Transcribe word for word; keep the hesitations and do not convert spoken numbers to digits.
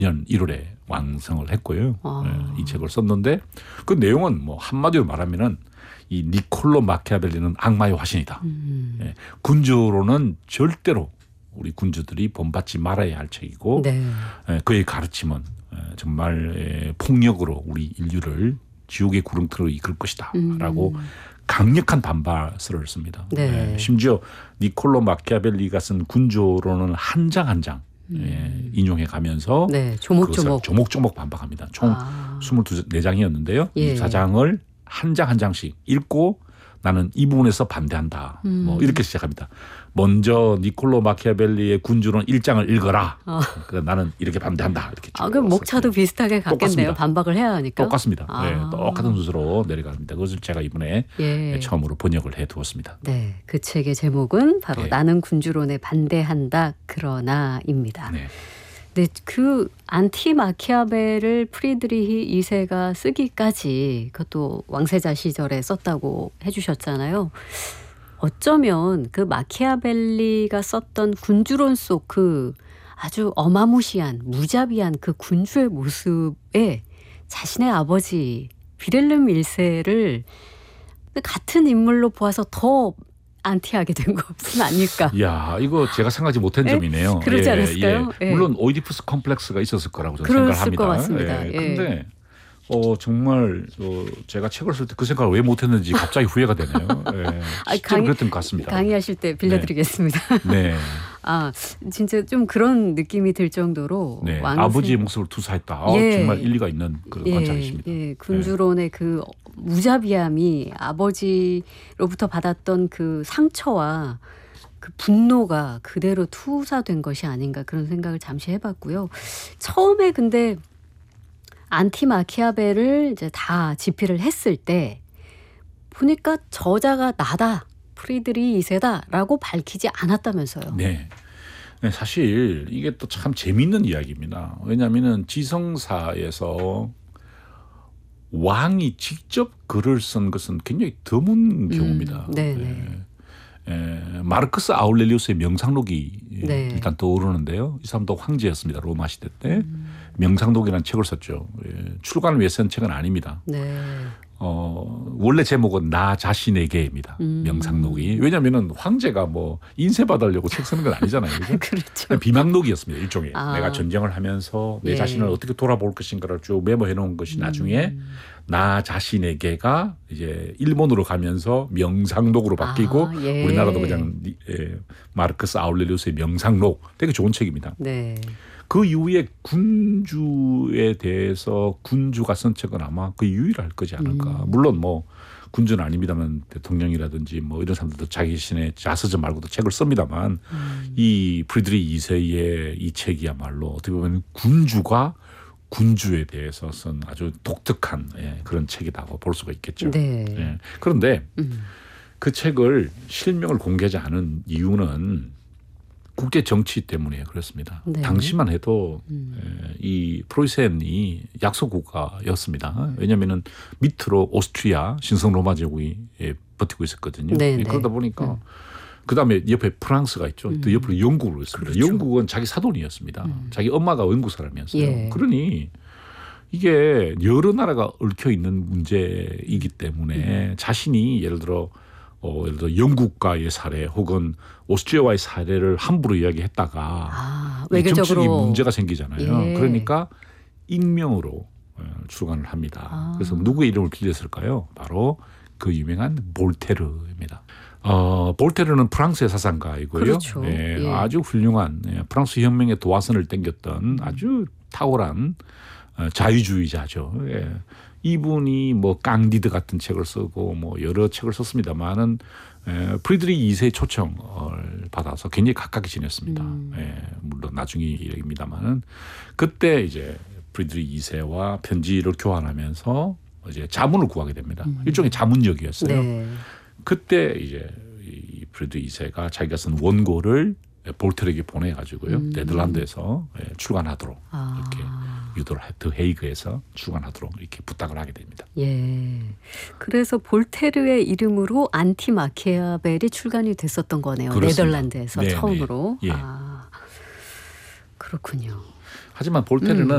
년 일월에 완성을 했고요. 아. 예, 이 책을 썼는데 그 내용은 뭐 한마디로 말하면은 이 니콜로 마키아벨리는 악마의 화신이다. 음. 예, 군주로는 절대로 우리 군주들이 본받지 말아야 할 책이고 네. 예, 그의 가르침은 예, 정말 예, 폭력으로 우리 인류를 지옥의 구렁텅이로 이끌 것이다 라고 음. 강력한 반발서를 씁니다. 네. 예, 심지어 니콜로 마키아벨리가 쓴 군주로는 한 장 한 장 예, 인용해 가면서 네, 조목조목. 조목조목 반박합니다. 총 아. 이십사 장이었는데요. 예. 이십사 장을 한 장 한 장씩 읽고 나는 이 부분에서 반대한다. 음. 뭐 이렇게 시작합니다. 먼저 니콜로 마키아벨리의 군주론 일 장을 읽어라. 어. 그러니까 나는 이렇게 반대한다. 이렇게 아, 그럼 목차도 비슷하게 갔겠네요. 똑같습니다. 반박을 해야 하니까. 똑같습니다. 아. 네, 똑같은 순서로 내려갑니다. 그것을 제가 이번에 예. 처음으로 번역을 해두었습니다. 네, 그 책의 제목은 바로 네. 나는 군주론에 반대한다 그러나입니다. 네. 네, 그 안티 마키아벨을 프리드리히 이 세가 쓰기까지 그것도 왕세자 시절에 썼다고 해주셨잖아요. 어쩌면 그 마키아벨리가 썼던 군주론 속 그 아주 어마무시한 무자비한 그 군주의 모습에 자신의 아버지 비렐름 일 세를 같은 인물로 보아서 더 안티하게 된 것은 아닐까. 야, 이거 제가 생각하지 못한 예? 점이네요. 그러지 않았을까요? 예. 예. 물론 오이디푸스 컴플렉스가 있었을 거라고 저는 그랬을 생각합니다. 것 같습니다. 예. 그런데 어, 정말 어, 제가 책을 쓸 때 그 생각을 왜 못했는지 갑자기 후회가 되네요. 예. 아니, 실제로 강의- 그랬던 것 같습니다. 강의하실 때 빌려드리겠습니다. 네, 아, 진짜 좀 그런 느낌이 들 정도로 네. 왕세- 아버지의 목숨을 투사했다. 아, 예. 정말 일리가 있는 그런 예, 관찰이십니다. 예, 군주론의 그 무자비함이 아버지로부터 받았던 그 상처와 그 분노가 그대로 투사된 것이 아닌가 그런 생각을 잠시 해봤고요. 처음에 근데 안티 마키아벨을 이제 다 집필을 했을 때 보니까 저자가 나다, 프리드리 이 세다라고 밝히지 않았다면서요. 네. 네, 사실 이게 또 참 재미있는 이야기입니다. 왜냐하면 지성사에서 왕이 직접 글을 쓴 것은 굉장히 드문 경우입니다. 음, 네, 네. 에, 에, 마르크스 아울렐리우스의 명상록이 네. 일단 떠오르는데요. 이 사람도 황제였습니다. 로마 시대 때. 음. 명상록이라는 책을 썼죠. 예, 출간을 위해 쓴 책은 아닙니다. 네. 어, 원래 제목은 나 자신에게입니다. 음. 명상록이. 왜냐하면 황제가 뭐 인쇄 받으려고 책 쓰는 건 아니잖아요. 그죠? 그렇죠. 비망록이었습니다. 일종의. 아. 내가 전쟁을 하면서 내 예. 자신을 어떻게 돌아볼 것인가를 쭉 메모해 놓은 것이 나중에 음. 나 자신에게가 이제 일본으로 가면서 명상록으로 바뀌고 아, 예. 우리나라도 그냥 예, 마르크스 아울렐리우스의 명상록. 되게 좋은 책입니다. 네. 그 이후에 군주에 대해서 군주가 쓴 책은 아마 그 유일할 거지 않을까. 음. 물론 뭐 군주는 아닙니다만 대통령이라든지 뭐 이런 사람들도 자기 자신의 자서전 말고도 책을 씁니다만 음. 이 프리드리 이 세의 이 책이야말로 어떻게 보면 군주가 군주에 대해서 쓴 아주 독특한 예, 그런 책이라고 볼 수가 있겠죠. 네. 예. 그런데 음. 그 책을 실명을 공개하지 않은 이유는 국제 정치 때문에 그렇습니다. 네. 당시만 해도 음. 에, 이 프로이센이 약소 국가였습니다. 왜냐하면 밑으로 오스트리아 신성 로마 제국이 예, 버티고 있었거든요. 네, 예, 네. 그러다 보니까 음. 그다음에 옆에 프랑스가 있죠. 또 옆으로 영국으로 있습니다. 그렇죠. 영국은 자기 사돈이었습니다. 음. 자기 엄마가 영국 사람이었어요. 예. 그러니 이게 여러 나라가 얽혀 있는 문제이기 때문에 음. 자신이 예를 들어 어, 예를 들어 영국과의 사례 혹은 오스트리아와의 사례를 함부로 이야기했다가 아, 이 정치적인 외교적으로 문제가 생기잖아요. 예. 그러니까 익명으로 어, 출간을 합니다. 아. 그래서 누구의 이름을 빌렸을까요? 바로 그 유명한 볼테르입니다. 어, 볼테르는 프랑스의 사상가이고요. 그렇죠. 예, 예. 아주 훌륭한 예, 프랑스 혁명의 도화선을 땡겼던 아주 탁월한 어, 자유주의자죠. 예. 이분이 뭐 깡디드 같은 책을 쓰고 뭐 여러 책을 썼습니다만은 에, 프리드리 이 세의 초청을 받아서 굉장히 가깝게 지냈습니다. 음. 예, 물론 나중에 얘기입니다만은 그때 이제 프리드리 이 세와 편지를 교환하면서 이제 자문을 구하게 됩니다. 음. 일종의 자문역이었어요. 네. 그때 이제 이 프리드리 이 세가 자기가 쓴 원고를 볼테르에게 보내가지고요. 음. 네덜란드에서 예, 출간하도록 아. 이렇게 유도를 해, 더 헤이그에서 출간하도록 이렇게 부탁을 하게 됩니다. 예. 그래서 볼테르의 이름으로 안티 마키아벨이 출간이 됐었던 거네요. 그렇습니다. 네덜란드에서 네, 처음으로. 네. 예. 아, 그렇군요. 하지만 볼테르는